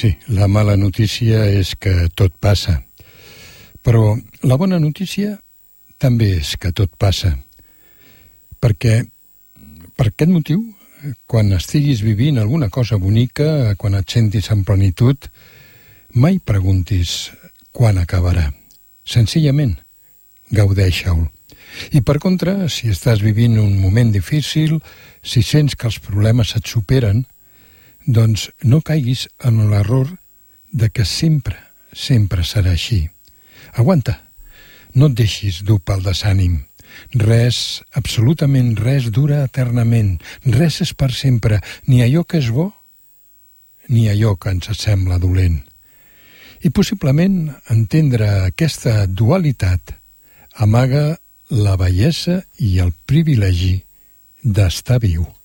Sí, la mala notícia és que tot passa. Però la bona notícia també és que tot passa. Perquè, per aquest motiu, quan estiguis vivint alguna cosa bonica, quan et sentis en plenitud, mai preguntis quan acabarà. Senzillament, gaudeix-ho. I per contra, si estàs vivint un moment difícil, si sents que els problemes et superen, doncs no caiguis en l'error de que sempre serà així. Aguanta, no et deixis dur pel desànim. Res, absolutament res dura eternament. Res és per sempre, ni allò que és bo, ni allò que ens sembla dolent. I possiblement entendre aquesta dualitat amaga la bellesa i el privilegi d'estar viu.